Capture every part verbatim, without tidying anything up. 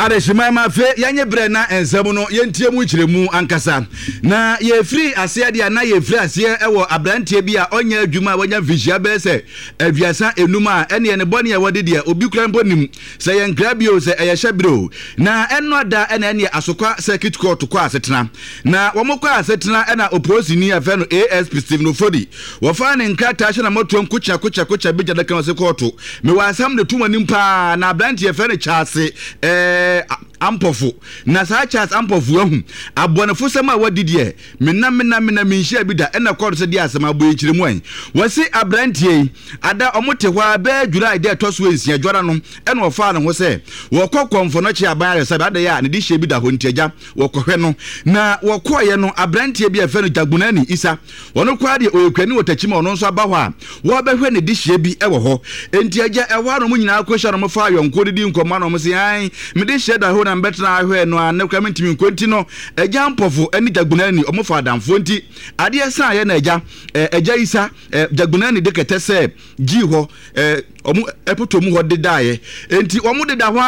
Areshima ma fe yanye bre na ensem no yentie mu kiremu ankasa na ye free ase dia na ye free ase ewo abrantie bi a onya adwuma wonya visia be se aduasa enuma ene ne bone ye wode dia obi kura mponim se ye nkrabio se eye hyebiro na eno da ene ene asokwa circuit court kwa asetena na womokwa asetena ena oprosini afa no A S P Stephen Ofodi wo fa ne nkrata hye na moto nkucha kucha kucha bija da kan se court me wa asam ne tumanim pa na abrantie fe ne chase eh ampofu na sa Charles ampofu ahu abonefo sema wadidie mena mena mena minhia bi da ena kɔdo se dia asema bo ekiremu an wasi abrantie ada omote hwa ba July de toso ensia dwara no ena ofa no ho se wokɔkɔmfo no kye aban aresa ada ya ne di hye bi da ho ntiaja wokɔhwɛ no na wokɔye no abrantie bi afa no Jagunani Isa wono kwa de oyekwani wotachima ono nso aba hɔ a wo bɛhwɛ ne di hye bi ɛwɔ hɔ entiaja ɛwa no mu nyina akɔhwɛ no mo fa yɔnko didi nkɔma no mo se ai me di hye da ho na betra ahwe no an kwa mentimi nkonti no eja mpofo ani Jagunani omofa adamfo nti ade sa ye na eja eja Isa Jagunani de kete se gi ho omo epoto mu ho de dae enti omo de da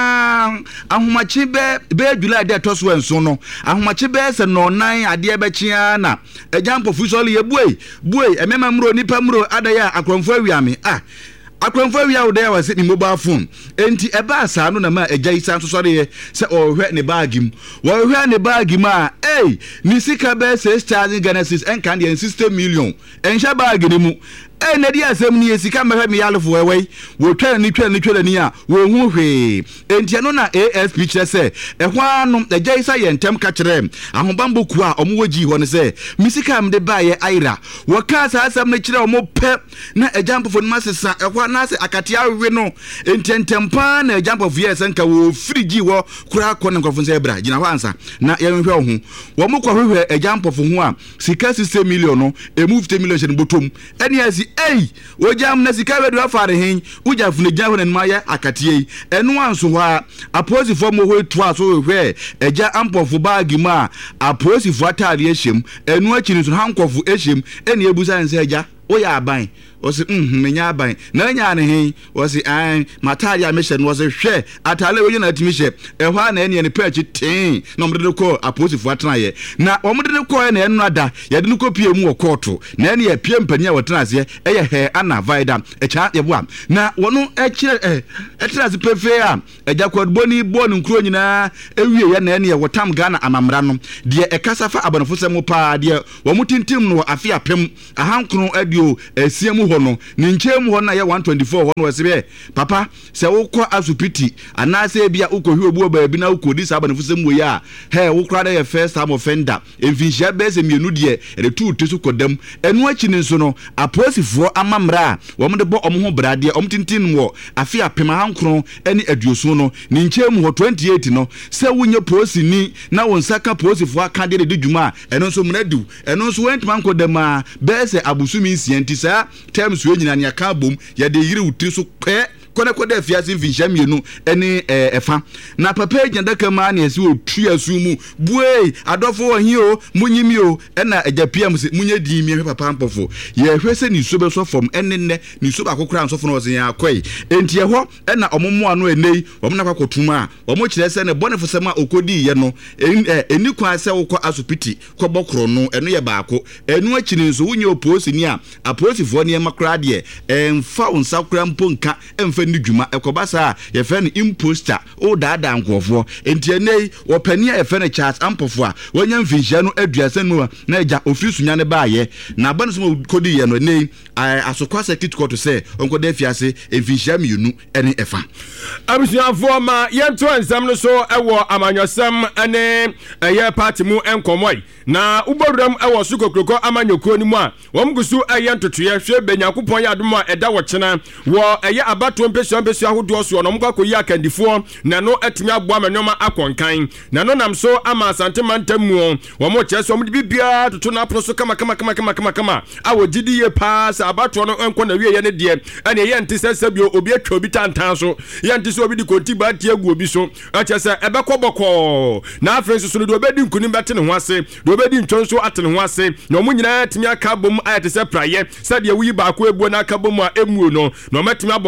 hwa ahomachi be be July de toso enso no ahomachi be se no nan ade be chia na eja mpofo so le ye buei buei emema mro nipa mro adaya akromfo awiame ah akwemfo wi awde ya wase ni mobile phone enti eba asa no na ma eja Isa so sore se ohwe ne bagim wo hwe ne bagim a eh ni sika be six thousand Ghana cedis enka de sixty million enhya bag ni mu eh na di asem ni sika mehwe me yalefo wewe wo twa ni twa ni twa ni a wo hu hwe enti no na A S P kire se ehwa no eja Isa ye ntem ka kire ahobambo ku a omo wogi ho ne se mi sika me de ba ye aira wo ka sa asem ne kire omo pe na eja mpofo no masesa ehwa na se akatia we no ententempa na eja mpofo ye se nka wo frigi wo kura akọ ne nkofo se ebra gina ho ansa na ye hwe ho wo mo kọ hwe eja mpofo ho a sika sixty million no e move fifty million shen botom eni asi ei ojam na sika we do afare hen uja fune gina ho na ma ye akatie enu anso ho a aposifo mo ho to aso hwe eja mpofo bag ma aposifo atare ehyem enu akini so hankofo ehyem eni ebusa nse eja oya aban osi mhm menya aban na nya ne hen osi an matari a mission was hwe atale we na timi hye ehwa na ene ne patch ten na omde ko aposifo atena ye na omde ko na enu ada ye de ko pie mu wo koto na ene ye pie mpania wotena se eye he ana vaida echa ye boa na wono ekire eh etena se pefe a eja kwadboni boni nkuro nyina ewie ye na ene ye wotam Ghana amamra no de ekasafa abanofo semu pa de wo mutintim no afi apem ahankro adio esiemu hono ni nchemu hono na ye one twenty-four hono wesebe papa se wokọ asupiti anase bia ukọhwe obu ba bi na ukodi sa abanofo semu ya he wokra da ye first time offender emfinhia bese mienu de retu tesu kodam enu achi ni nso no aposifo amamra wo mde bo omo ho brade omtintin wo afi apem ahankro eni aduoso no ni nchemu ho twenty-eight no se wonye posi ni na wonsaka posifo aka de de dwuma eno nso munadu eno nso wentman kodama bese abusumi nsienti sa terms we nyina ne aka bom ya de yiri wuti so kwe kone kode afiase mfinhia mienu ene efa na papa agenda kama na esi otu asu mu buei adofo ohi o munyimi o ena agapia mu se munye di mi papa mpofo ye hwese ni so be so fom ene ne ni so ba kokora nsofo no ozen akwai enti ye ho ena omomo ano enei omna kwakotuma omo kire se ne bonefo sema okodi ye no eni kwa se wokọ asopiti kobokro no eno ye baako enu akini nso wunye oposi ni a aposifo ne makra de emfa unsa kra mponka emfa ni dwuma ekobasa ye fe ne imposter o daada nkofo enti enei wo pani a fe ne Charles ampofo a wonya mfinhia no aduasa no na eja ofisunya ne baaye na banu so kodi ye no enei asokwa circuit court se onko de fiase emfinhia mienu ene efa abusuafo ma yento ensam no so ewo amanyosam ene eye party mu enkomoi na uboruram ewo sukokroko amanyoko ni mu a womgusu eye ntotoye hwe benyakopon ya adom a eda wo chena wo eye abato mpesua mpesua hodo so no mkwa koyi akandifo na no atimi abo amanyoma akonkan na no nam so ama asante mantamu wo mo cheso mo bibia toto na pro so kama kama kama kama kama kama awo gidi ye pass abato no enko na wie ye ne de ene ye ntise sabio obi atwa obi tantan so ye ntise obi di konti ba tie gu obi so achese ebekọ bọkọ na afenso so do obedi nkunim bete ne ho ase do obedi ntwonso ate ne ho ase na omu nyina atimi aka bom ayete se praye sade wuyi ba ko ebuo na aka bom a emu no na omatimi abomodin na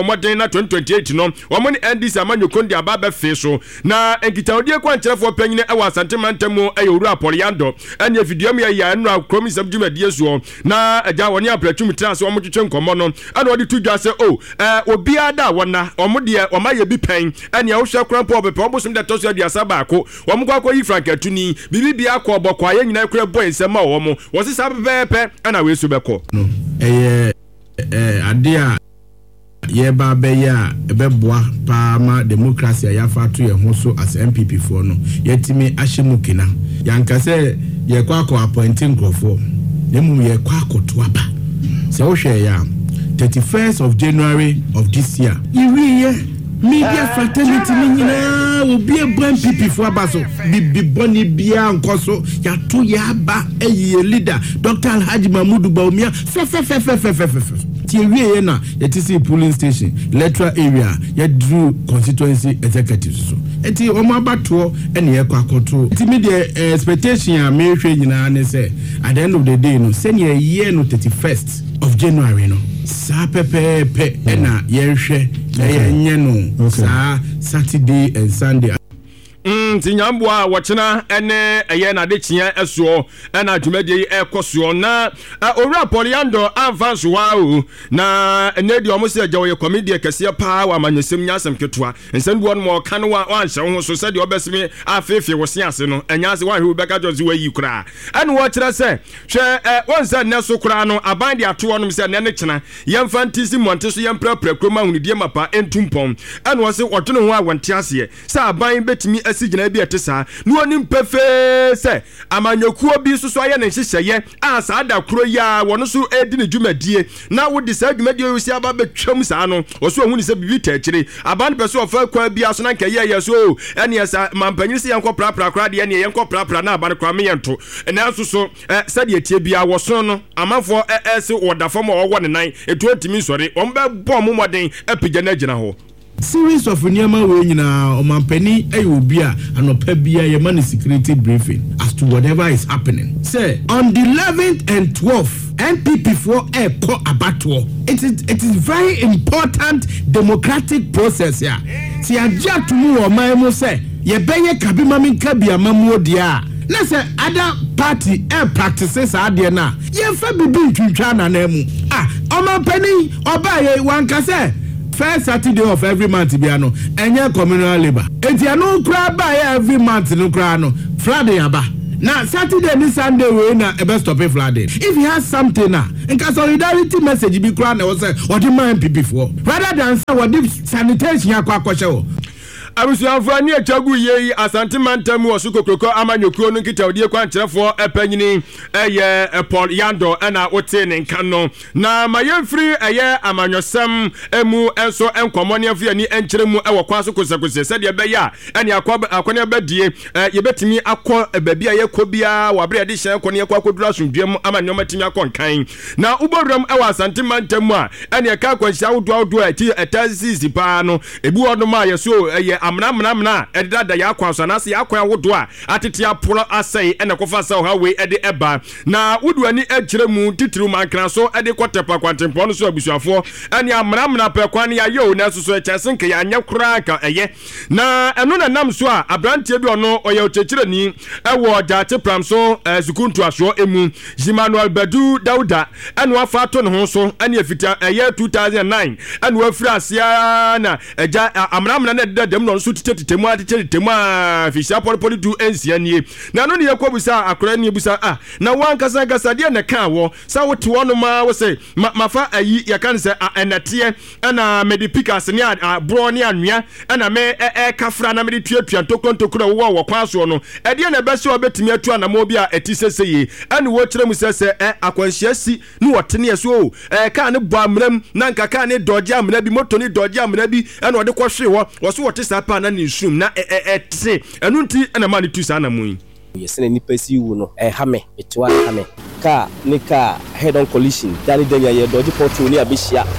twenty twenty-eight no wɔn ne N D C amanyɔkuo de aba bɛfe so na nkitahodie kwankyerɛfoɔ panyine ɛwɔ Asante Mantam ɛyɛ owura Poliando ɛne afidie mu yɛ yɛ ɛnura kurom nsɛm dwumadie soɔ na agya wɔne apratwum tena se wɔn twetwe nkɔmmɔ no ɛna wɔde to dwa sɛ o ɛɛ obiara da wɔna wɔn deɛ wɔn ayɛ bi pɛn ɛne ahohwɛ kora pɔ ɔbɛpɛ wɔn bosom de tɔ so aduasa baako wɔn kɔ akɔ yi Frank Atuni bibi bia kɔ bɔkɔ ayɛ nyinaa kora bɔ nsɛm a wɔn wɔsi saa bɛbɛɛpɛ ɛna wei so bɛkɔ. ɛyɛ ɛɛ ade a yɛba bɛyɛ a ɛbɛboa paa ma democracy a yɛafa to yɛn ho so as M P P foɔ no yɛtumi ahyɛ mu kena yɛnka sɛ yɛkɔ akɔ appointing nkurɔfoɔ na mmom yɛkɔ akɔto aba sɛ wohwɛ yɛ a thirty-first of January of this year yɛwieyɛ media fraternity ni nyinaa obi ebu M P P foɔ aba so bibi bɔne bia nkɔ so yɛato yɛaba ɛyɛ yɛ leader Doctor Alhaji Mahmoud Bawumia fɛfɛfɛfɛfɛfɛfɛ yɛwie na yɛte see polling station electoral area yɛduru constituency executive so eti ɔmo abatoɔ ɛne yɛkɔ akɔto eti me deɛ expectation a mehwɛ nyinaa ne sɛ at the end of the day no sɛnea yɛ no thirty-first of January no saa pɛpɛɛpɛ ɛna yɛhwɛ na yɛnyɛ no saa Saturday and Sunday. Mm, tinyamboa wɔkyena ene ɛyɛ na de kyea ɛsoɔ ɛna dwumadie yi ɛkɔ soɔ na owura Poliando amfa so wa o na ene de ɔmo sɛ gyawo yɛ comedy kɛseɛ paa wa manyesem nyasem ketwa nsɛm bi wɔn mo kan wa wanhyɛ ho so sɛ de ɔbɛseme afefe wo se ase no anya ase wa hwe bɛka jɔze wa yi kura ɛna wɔkyerɛ sɛ hwɛ wɔn sɛ ne so kura no aban de ato wɔn sɛ ne ne kyena yɛmfa ntisi monte so yɛmprapra kroma hunidie mapa entumpɔm ɛna wɔse wɔto ne ho a wɔnte aseɛ sɛ aban betimi asi gyina bi etesa no onim pefe se amanyokuo bi so so aye ne hyehyeye a saa da kuro ya wono so edi ne dwumadie na wo di saa dwumadie yo si aba betwam saa no wo so ohuni se bibi tachire aban pe so ofa kwa bia so na nka ye ye so ene esa mampanyi se yankɔ prapra kra de ene yankɔ prapra na aban kra me yento na so so se de etie bia wo so no amafo ese wodafo ma wo ne nan etu atimi nsɔre wo mbe bɔ mo moden apigya na gyina ho series of nyama we nyina omampani ayo obi a anopa bia ye man security briefing as to whatever is happening say on the eleventh and twelfth N P P for a ko abato it is it is very important democratic process here si aja to mu o man mo say ye beye kabima min kabia mamu dia na say other party e practices ade na ye fa bibi ntwintwa na na mu ah omampani oba ye wanka say first Saturday of every month biano enye communal labor etiano kra ba every month no kra no Friday aba na Saturday ni Sunday we na e be stop Friday if he has something na nka solidarity message bi kra na wo say what the man people for rather than say what the sanitation akwa akwa wo abusuafo ni achagu yei Asante Mantam wo sukokroko amanyokuo no nkitaodie kwankyerefo epanyini eye Poliando na wote ne nka no na mayemfiri eye amanyosem emu enso enkomo ne afia ni enkyeremu ewo kwaso kosakose sɛ de beya ene akone badie yebetimi akɔ babi a yekɔ bia wabre de hye kɔ ne yakɔ akodura asundwem amanyoma timi akɔ nkan na uborum ewo Asante Mantam a ene ka kwanhyia wodo wodo ati etazisi sipa no ebu odom a yeso eye amna mna mna edida da yakwa so na se yakwa wodo a atete apolo asai ene kofa sa ha we ede eba na wodu ani akyeremu titiru mankran so ede kotepa kwantempo no so abusuafo ene amna mna pe kwan ya yo na so so ekyesen ke ya nya kura ka eye na eno na nam so a abrantie bi ono oye okyekireni ewo jate pram so sukuntu aso emu Emmanuel Badu Dauda ene wafa to ne ho so ene afita eye two thousand nine ene wafira asia na eja amna mna na edida dem no so titemu atete temu a fisha poli du ensianie na no ne yakobusa akora ne busa ah na wankasa gasade na ka wo sa wote wono ma wo se mafa ayi yakan se enete na medipikas ne abro ne anua na me e kafra na me tuatua tokontokura wo wo kwaso no e de na bese obetimi atu na mo bi a etiseseye ane wo kire mu sese e akwanhia si ne wote ne so e ka ne bo amram na nka ka ne doje amra bi moto ne doje amra bi ene wo de kwohwe wo wo so wote sapa na ne nsum na e e te enu nti na ma ne tu sa na mu yesene nipa si wu no e ha me etwa ha me ka ne ka head on collision dani danya ye doji portfolio ni abehia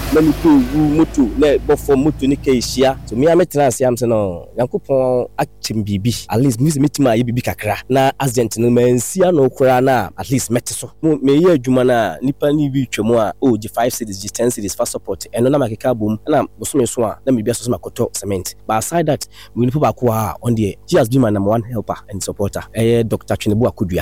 na ni ko wu moto na bofo moto ni ka ehia so me ametena ase am se no yankopon achim bibi at least me metima ye bibi kakra na accident no mansia no kura na at least meteso me ye adwuma na nipa ni bi twemu a o g five cities g ten cities for support eno na makeka bom na bosome so a na me bia so makoto cement but aside that we need people a on the he has been my number one helper and supporter eh Doctor Chinebu Akudua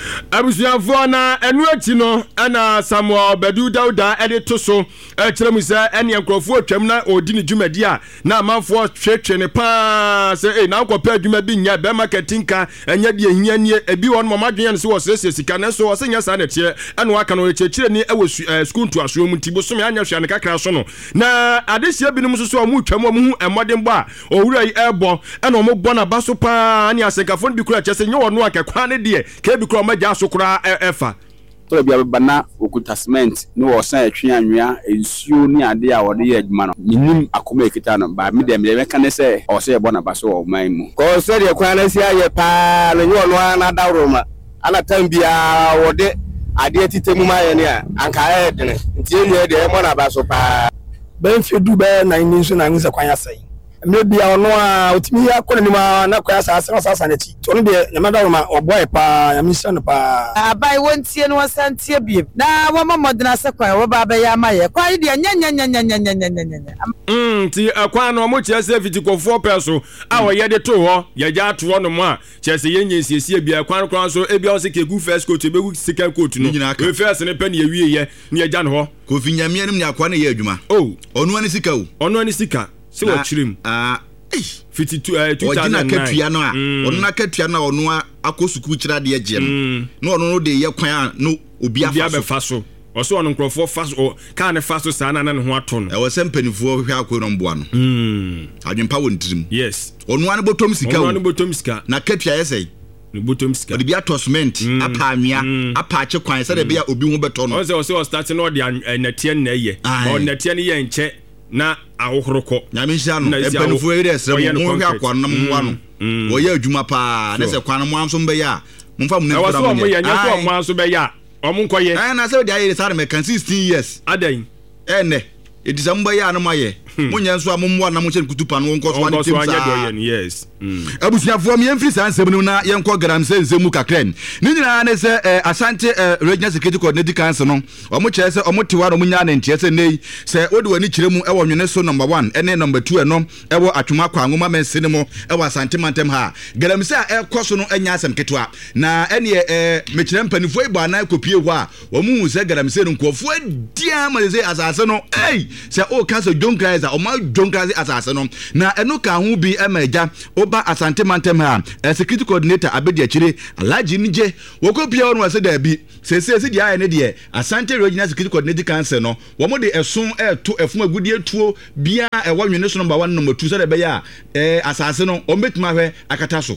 abusuafo na enu achi no ana Samuel Bedu Dauda edito so e kire mu se ene nkrofo atwam na odi ni dwumadi a na amanfo twetwe ne pa se eh na akọpa adwuma bi nya be marketing ka enya de ehia nie ebi won mo madwen ne se wo sese sika ne so wo se nya sa na tie ene waka no chechire ni e school to aso mu tibo so me anya hwa ne kakra so no na adesia bi no so so mu twam mu hu emodem bo a owura yi ebo ene mo bo na baso pa ani asekafo bi kura chese nye wono akakwa ne de ke bi kura magya so kura efa to bia bana okuta cement no wo san atwe anwea ensuo ni ade a wode ye adwuma no minim akoma ekita no ba me de me be kan se o se ye bona baso o man mu ko se de kwa na si aye pa no nye wono na dawroma ana tambia wode ade titemu ma ye ne anka e de ntie ne de mo na baso pa ben fedu be na ni so na nse kwanya sai maybe ono a otimi ya kone ni ma na kwa sa sa sa na ti to no de nyamada ma oboy pa yamisa no pa abai wontie no wasantie biem na wo mamodena se kwa wo ba ba ya ma ye kwa de nya nya nya nya nya nya nya nya mm ti akwa no mo chese fitikofo peso a wo ye de to ho ye ja to no mo a chese ye nyensiesie bia akwa no so e bia o se ke gu first coat e be gu second coat no e first ne pe ne ye wie ye ne ye ja no ho ko fi nyamia nim ne akwa ne ye adwuma oh onu ani sika o onu ani sika se wo chirim ah fifty-two uh, two thousand nine katua no a onu na katua na onu akosuku kira de agye no na onu no de ye kwan no obi afa so oso onu nkrofo fast o ka ne fast so na na ne ho ato no e wo sempanifo hwe akwo no mboa no mm adwempa won tirim yes onu ane botom sika onu ane botom sika na katua yesai ne botom sika de bia to cement apa anwea apa ache kwan se de bia obi ho beto no o se o se o start no de natie na ye o natie ne ye nche na ahohoroko nyamisha no empanifo ere esre mo hwe akwa no mo no wo ye adwuma pa na se kwan mo anso mbe ya mo fa mo na fura mo ye nya so mo anso be ya o mo nkoye eh na se de aye sare me kan sixteen years adan eh ne edisa mbe ya no maye mo nya nso amomwa na mo che kutupa no nko so ani timsa yes abusuafo me emfiri sansem no na ye nko gram se nzemu kakren ni nyina ne se Asante Regional Security Coordinating Council no o mo che se o mo tewa no mo nya na ntie se nei se odi wani kiremu e wo nwene so number one ene number two e no e wo atwuma kwa ngoma mense ne mo e wo Asante mantem ha gram se e koso no anya asem ketwa na ene e mekire mpanifo ibo ana kopie ho a wo mu se gram se no nkofo dia ma se asase no ei se o ka se John Christ o ma John Christ asase no na eno ka ho bi e maja Asante mantem ha security coordinator abedi akire Alhaji Nje wokopia wonu ase da bi sese se dia ne de Asante Regional Security Coordinating Council no wo mo de eson e to efum agudie tuo bia e wo nwene so number one number two se de be ya eh asase no o metuma hwe akata so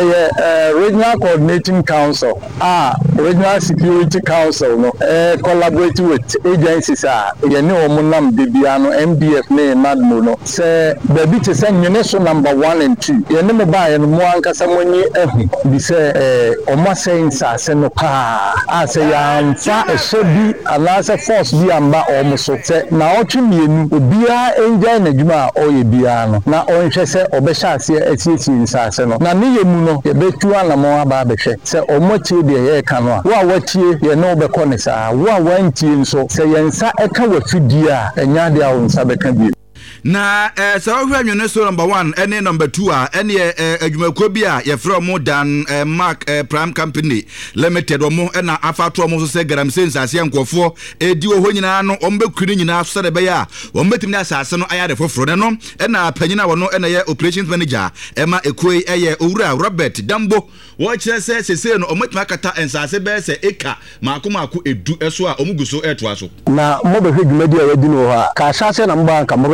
eh Regional Coordinating Council ah Regional Security Council no eh collaborate with agencies ah ye ne o munam de bia no M D F ne nadmo no se baby te se nwene so number one and two ye ne me ba ye no mo ankasa monyi ehu bi se eh o ma sensa se no pa ah se ya mfa e so bi ala se force bi amba o mo so se na o twemienu obia enja na djuma o ye bia no na o nhwe se obehya ase atieti nsa se no na ne ye no ye betu ana mo aba behwe se omochie de ye ka no a wo a watie ye no be ko ne sa wo a wantie nso se ye nsa eka wafidi a enya de a wo nsa beka bi na eh so hwe nwene so number one ene number two a ene eh adwumakuo bi a ye from mo dan eh, Mark eh, Prime Company Limited omo na afato omo so se gram sense ase nkofo edi oho nyina no ombekuri nyina so de be ya ombetim na asase no aya de foforo ne no na panyina wono ene ye operations manager ema ekoi eye owura Robert Dambo wo kire se sese no ometima kata ensase be se eka makomako edu eso a omuguso eto aso na mo be hwe dwumadi a wadi no ha ka asase na mba nka mo be ho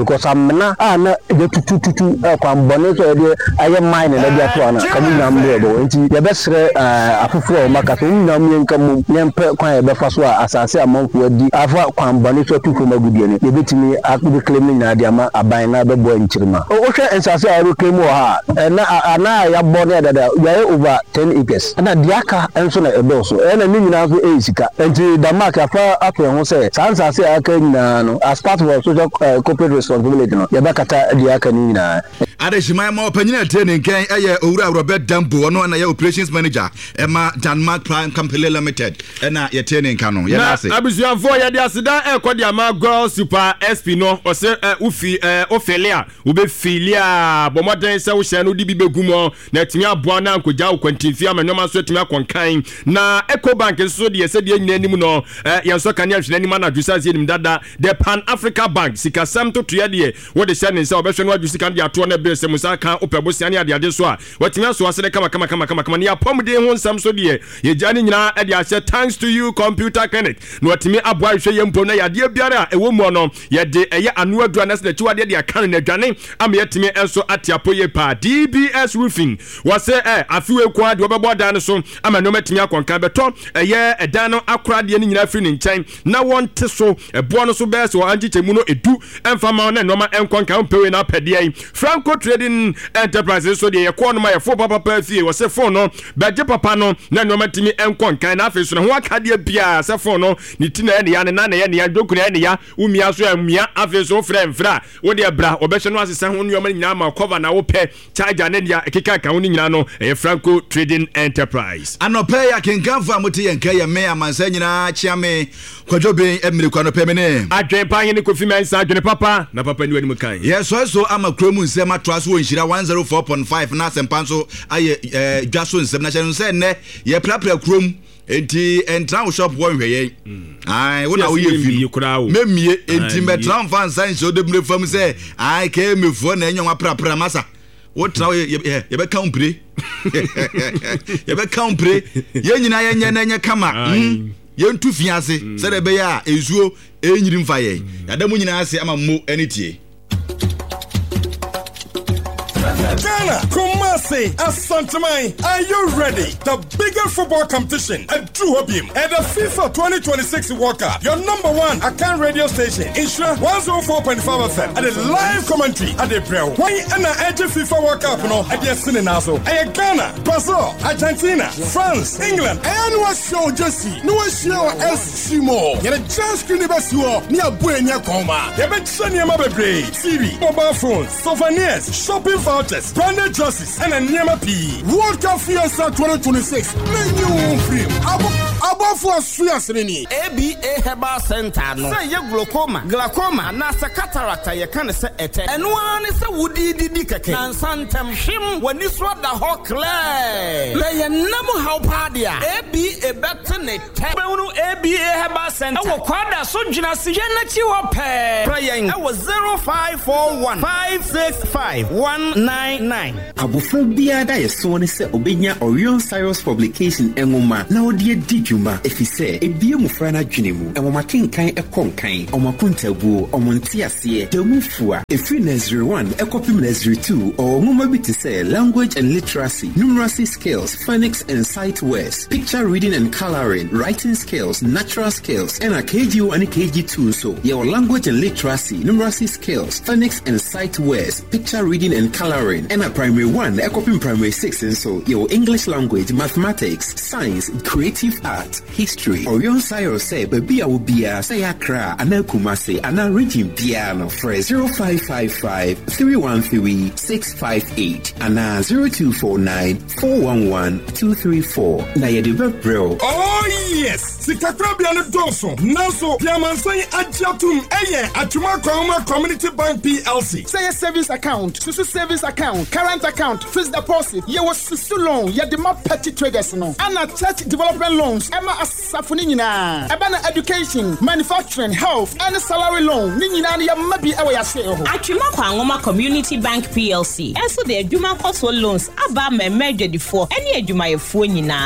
because amna ana de tutu tutu kwan bone so de aye mine na dia to ana kamu na mbrebo enti ye besre afofo o makaso nyina mu yenkamu nyempe kwan ye befa so asase amanfo adi afa kwan bone so tufu magudie ne ye betimi akube claim na dia ma aban na bebo nchirima o hwe ensase a ro claim o ha na ana ya bone dada ya over ten acres na diaka enso na edoso e na nyina so e sika enti damak afa ato ho se sansase aka nyina no as part of social uh, corporate responsibility no ya bakata diaka ni nyina Adeshima ma opanyina training kan eye owura Robert Dambo ono na ye operations manager ema Denmark Prime Company Limited na ye training kan no ye na ase abusuanfo ye dia sida e kodi ama girl super S P no o se ufi ofelia ube filia bomoden se wo hye no di bibegumo na timi aboa na nkoja okwantinfi amanyoma so timi akonkan na Ecobank so de se de nyina nim no ye so kan ye hwe nim na adwusa se nim dada the Pan Africa Bank sikasam to to ye de wo de hye ne se obehwe no adwusi kan de ato na se musa kan opebosia ne ade ade so a watimi so asede kama kama kama kama kama ne apomde ho nsam so de ye jani nyina ade ase thanks to you computer clinic no watimi aboa hwe ye mpo na yade biara ewo mu no ye de eye anu adura na se de chiwade de akan na dwane am yetimi enso atiapo ye pa D B S roofing wase eh afiwe kwa de obebo dan so ama no matimi akonka beto eye edan no akora de ni nyina firi ni nchen na wonte so ebo no so be so anjiche mu no edu emfama na noma enkonka ompewe na pede Franco Trading Enterprises so de yekọ no ma yefo papa pa fie wo se phone no beje papa no na no matimi enkon kan na afi so no ho akade bia se phone no ni ti na ne ya ne na ne ya ne ya doku ne ya umia so amia afi so frem fra wo de bra obehye no asese ho no yoma nyina ma cover na wo pe charger ne dia ekeka kan ho nyina no e Franco Trading Enterprise anope ya kenkanfa muti yenka ye me amansa nyina chiame kwajobe emire kwa no pe me ne adwen pa yin Kofi Mensa adwen papa na papa ni wani mu kan yes so so ama kromu nsema traso nshira one oh four point five na sempanso aye eh dwaso nsem na che se ne ye prapra krom enti entra shop won hweye ai wona wo ye fi memie enti metra mfa nsan so de mre fam se ai ke mefo na enyo prapra masa wo tra ye ye be kampre ye be kampre ye nyina ye nye na nye kama ye ntu fiase se de be ya ezuo enyiri mfa ye yadamu nyina ase ama mo anitie Ghana, Kumasi, Asantamai, are you ready? The biggest football competition at Duhobim and the FIFA twenty twenty-six World Cup. Your number one Akan radio station, Insure one oh four point five F M, and a live commentary at the Brel. When you enter the FIFA World Cup, no, at the Sininazo, and Ghana, Brazil, Argentina, France, England, and what's show Jesse, no show S. Shimo. You're a chance to never show near Buena Coma. You're a Chania Mabe, T V, mobile phones, souvenirs, shopping vouchers. Branded dresses and a Nyama P. World Cup Fiesta twenty twenty-six. Menu free. Above for Swiasini. A B A Herbal Center. No. Say you glaucoma, glaucoma, nasa cataract. You can say it. And one is a woody didicake. And Santam Shim when this was the hawk clay. Lay a number how padia. A B A better net. A B A Herbal Center. Our quadra so genasi genati pay. Praying. I was zero five four one five six five one nine. Abofobia da yeso ne se obenya Orion Cyrus publication enwoma na odi edidwuma efise ebie mufra na dwenemu enwoma kenkan ekonkan omakuntabu omontiase demufua efi na zero one ekopim na zero two or nwoma bi te se language and literacy numeracy skills phonics and sight words picture reading and coloring writing skills natural skills and a K G one and K G two so your language and literacy numeracy skills phonics and sight words picture reading and coloring and a primary one, Ecopin primary six, and so your English language, mathematics, science, creative art, history. Orion Cyrus say, baby, I will be a Sayakra, Ana Kumase, Ana Region Piano for zero five five five three one three six five eight, Ana zero two four nine four one one two three four. Na Yediba Bro. Oh, yes, Sikakrabian Dawson, Naso, Piamansay, Adjatum, Aye, Atuma Koma Community Bank P L C. Say a service account, Susu service account, current account, fixed deposit, ye was Susu loan, ye the more petty traders no, and a church development loans, Emma Asafunina, Abana education, manufacturing, health, and salary loan, Nina, ya maybe away say. Atuma Koma Community Bank P L C, and so the Juma Coastal loans, Abba me measure before any Juma Funina, a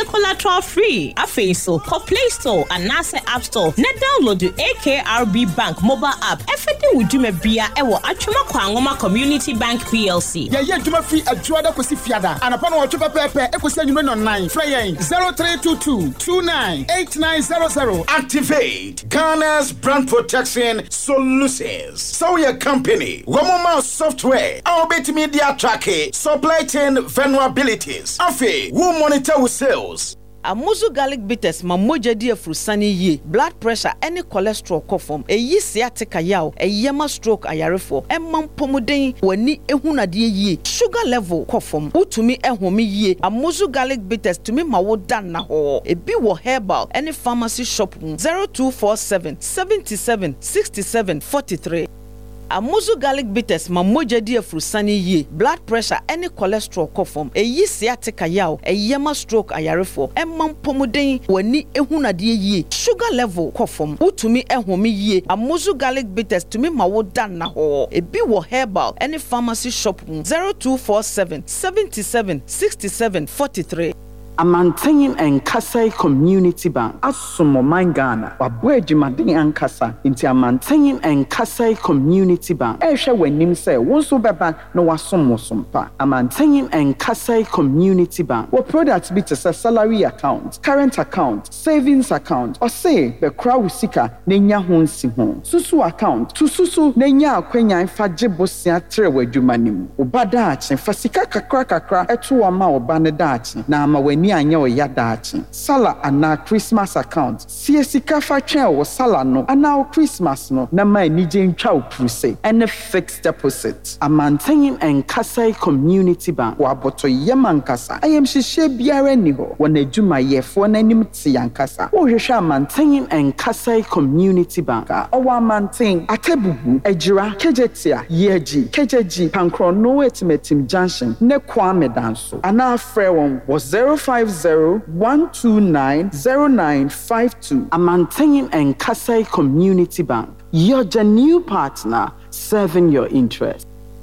collateral free. Afei so, ko Play Store and Nasa App Store. Na download the A K R B Bank mobile app. Everything we do me bia ewo Atwoma Kwangoma Community Bank P L C. Yeah, yeah, Juma free Adjuada Kosi Fiada. And upon what you prepare, Ekosi Numen online. Frey zero three two two two nine eight nine zero zero. Activate Ghana's brand protection solutions. So your company, Womoma software, our bit media tracking, supply chain vulnerabilities. Afi, who monitor with sales. Amuzu garlic bitters ma moja di afrusani ye blood pressure any cholesterol kofom eyi sciatica yaw eyema stroke ayarefo emman pomuden wani ehunade ye sugar level kofom utumi ehome ye Amuzu garlic bitters tumi ma wo dan na ho ebi wo herbal any pharmacy shop zero two four seven seven seven six seven four three. Amuzu garlic bitters ma moja di afrusani ye blood pressure any cholesterol kofom eyi sciatica yaw eyema stroke ayarefo emman pomuden wani ehunade ye sugar level kofom utumi ehome ye Amuzu garlic bitters tumi ma wo dan na ho ebi wo herbal any pharmacy shop zero two four seven seven seven six seven four three. Amantenyin Enkasai Community Bank Asumo Mangana Wabwe Jimadin Ankasa Inti Amantenyin Enkasai Community Bank Esha wenim se wonso beba no wasom wosompa Amantenyin Enkasai Community Bank wo products bi te se salary account, current account, savings account or say be kra wusika nenya ho nsi ho susu account to susu nenya akwanya fa gebosia tre wadwumanim obada ache fasika kakra kakra eto wa ma obane dachi na ama wani anya oyadachi sala ana Christmas account siesika fa twen wo sala no ana Christmas no na ma nije ntwa opuse and a fixed deposit Amantenyin Enkasai Community Bank wa boto yemankasa ayem hihye biara ni ho wona adwuma yefo na nim ti yankasa wo hwehwe Amantenyin Enkasai Community Bank owa Amanten atebubu ejira kejetia yeji kejeji pankrono etimetim junction ne kwame danso ana afre won was zero five zero one two nine zero nine five two. Amantenyin Enkasai Community Bank, you're the new partner serving your interests.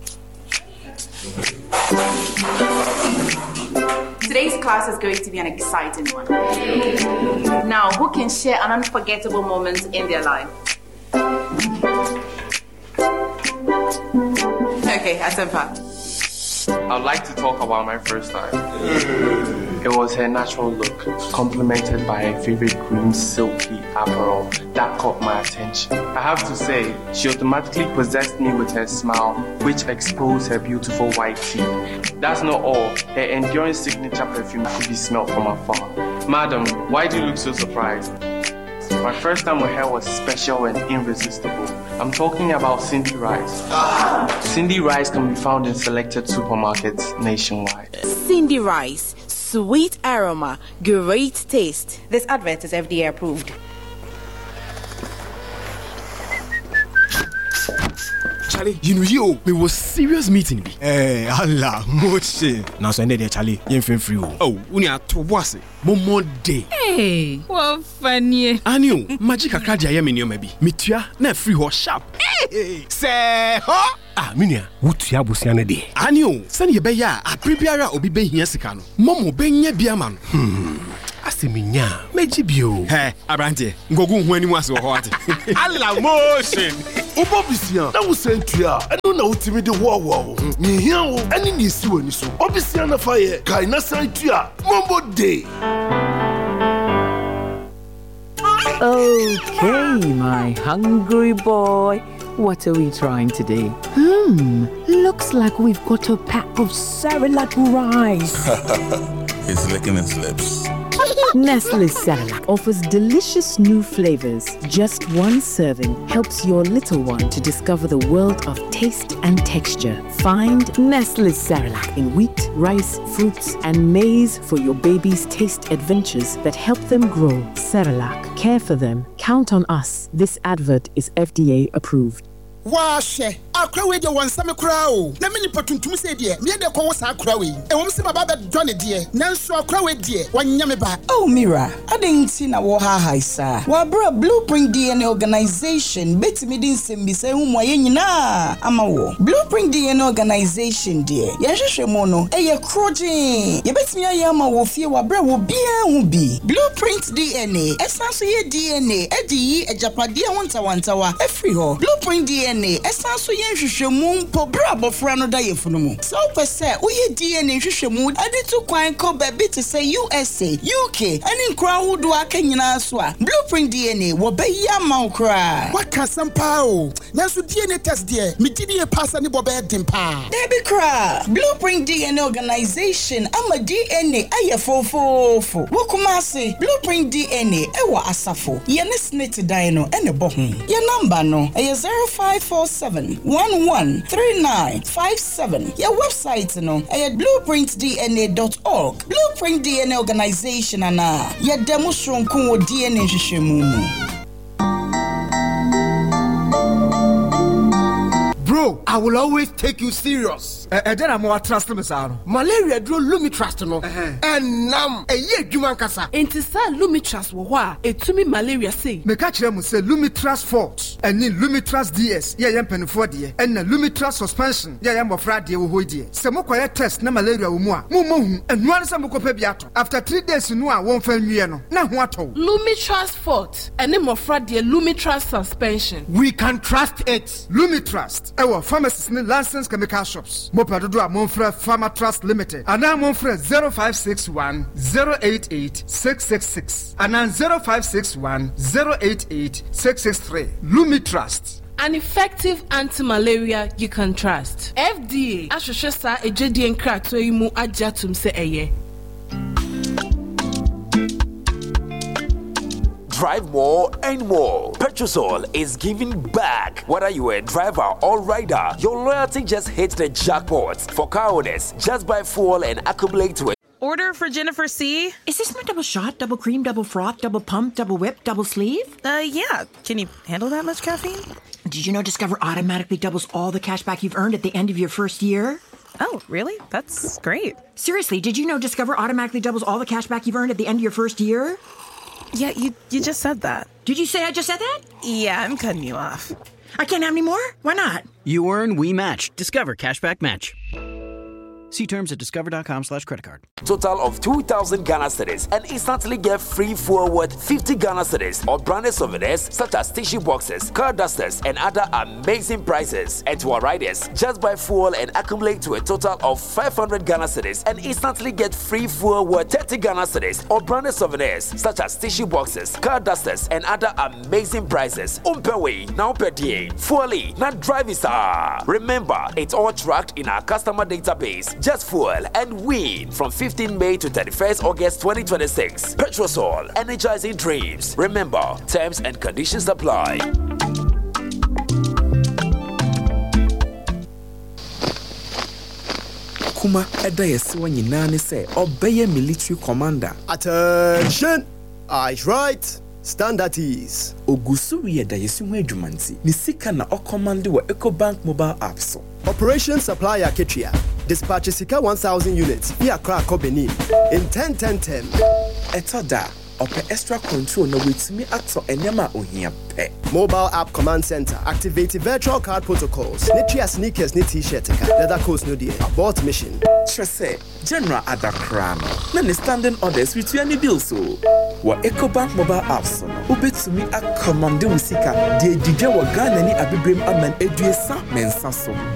Today's class is going to be an exciting one. Now, who can share an unforgettable moment in their life? Okay, Asempa. I'd like to talk about my first time. It was her natural look, complemented by her favorite green silky apparel that caught my attention. I have to say, she automatically possessed me with her smile, which exposed her beautiful white teeth. That's not all. Her enduring signature perfume could be smelled from afar. Madam, why do you look so surprised? My first time with her was special and irresistible. I'm talking about Cindy Rice. Cindy Rice can be found in selected supermarkets nationwide. Cindy Rice, sweet aroma, great taste. This advert is F D A approved. Charlie, you know you, we was serious meeting be. Eh, Allah, moche. Now so ended there, Charlie. You ain't free. Oh, uni a to boss. Momo day. Hey, what funny. Anio, magic a card ya me maybe. Mitua na free ho sharp. Hey, say ho. Ah, minia, wutu ya busiane de. Anio, send ye be ya a prebiara obi be hia sika no. Momo be nya bia ma no. Hmm. Asiminya, meji bio. He, abrante, ngogu hu ani mu ase ho ate. Allah motion. Obobisia, na wo sentua, eno na utimi de wo wo. Ni hia wo, ani ni si wani so. Obisia na faye, kai na sentua, mombo day. Okay, my hungry boy. What are we trying today? Hmm, looks like we've got a pack of Cerelac rice. It's licking its lips. Nestle Cerelac offers delicious new flavors. Just one serving helps your little one to discover the world of taste and texture. Find Nestle Cerelac in wheat, rice, fruits, and maize for your baby's taste adventures that help them grow. Cerelac, care for them. Count on us. This advert is F D A approved. Wash akra we de won sam kra o na me nipa tuntum se de me de ko wo sa akra we e won se baba be do ne de nanso akra we de wanya me ba. Oh Mira, adenti na wo ha haisa wa bra Blueprint D N A organization betimi din sem bi se hu mo ye nyina ama wo Blueprint D N A organization de ye hwehwe mo no e ye kroje ye betimi aye ama wo fie wa bra wo bia hu bi Blueprint D N A esanso ye D N A edi yi ejapade wonta wanta wa efri ho Blueprint D N A esanso ye hwehwemu mpo bra abofra no da ye funu mu so pese wo ye D N A hwehwemu ade to kwan ko ba bi to say U S A U K ani nkra wodo aka nyina so a Blueprint D N A wo ba ya ma okra waka sampa o nanso D N A test de me gidi e passa ne bo be dempa Debbie Kra Blueprint D N A organization ama D N A aye fofofo wo kuma se Blueprint D N A e wo asafo ye ne snit dan no e ne bo ho ye number no e zero five four seven one one three nine five seven ye website no e blueprint d n a dot org Blueprint D N A organization ana ye demonstration kun wo D N A hwehwemu. Bro, I will always take you serious. Eh, then I'm more trust me, sir. Malaria draw Lumi trust no. And nam a year juman kasa. Enti sa Lumi trust wo wa etumi malaria say. Me catch them say Lumi trust Fort. And ni Lumi trust D S. Yeah, yam penfo de. And na Lumi trust suspension. Yeah, yam ofra de wo hoidie. Se mo kwaya test na malaria wo mu a. Mo mo hu. And no answer mo ko pa biato. After three days no a won fa nwie no. Na ho ato. Lumi trust Fort. And ni mofra de Lumi trust suspension. We can trust it. Lumi trust. Our pharmacists and licensed chemical shops. Mopadodo a Monfre Pharma Trust Limited. And now Monfre zero five six one zero eight eight six six six. And now zero five six one zero eight eight six six three. Lumi Trust. An effective anti-malaria you can trust. F D A ahwehwe sa ejedi enkrato yi mu agyatum se eye. Drive more and more. Petrosol is giving back. Whether you are a driver or rider, your loyalty just hits the jackpot. For car owners, just buy fuel and accumulate to it. Order for Jennifer C. Is this my double shot, double cream, double froth, double pump, double whip, double sleeve? Uh, yeah. Can you handle that much caffeine? Did you know Discover automatically doubles all the cash back you've earned at the end of your first year? Oh, really? That's great. Seriously, did you know Discover automatically doubles all the cash back you've earned at the end of your first year? Yeah, you you just said that. Did you say I just said that? Yeah, I'm cutting you off. I can't have any more? Why not? You earn, we match. Discover Cashback Match. See terms at discover.com slash credit card. Total of two thousand Ghana cedis and instantly get free fuel worth fifty Ghana cedis or branded souvenirs such as tissue boxes, car dusters, and other amazing prizes. And to our riders, just buy fuel and accumulate to a total of five hundred Ghana cedis and instantly get free fuel worth thirty Ghana cedis or branded souvenirs such as tissue boxes, car dusters, and other amazing prizes. Umpewe, now per day. Fueli, not driving sir. Remember, it's all tracked in our customer database. Just fuel and win from fifteenth May to thirty-first August twenty twenty-six. Petrosol, energizing dreams. Remember, terms and conditions apply. Kuma eda yesiwa nyinane se obeye military commander. Attention! Eyes right. Stand at ease. Ogusuri eda yesiwa adwumanti. Ni sika na okomande wa EcoBank mobile app so. Operation Supplier Ketria. Dispatch Sika one thousand units via Krakow Benin in ten ten ten. Etoda, ope extra control na wetimi ato enyama ohia pe. Mobile app command center activate virtual card protocols. Netria sneakers ni t-shirt ka. Leather coats no die. Abort mission. Trese, General Adakrano. Na ne standing orders with any bill so. Wa EcoBank mobile apps no. Ubetumi a command usika de didwa wa Ghana ni abibrem aman eduesa mensa so.